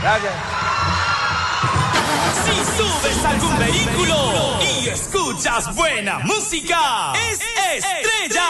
Gracias. Si subes a algún vehículo y escuchas buena música, es Estrella.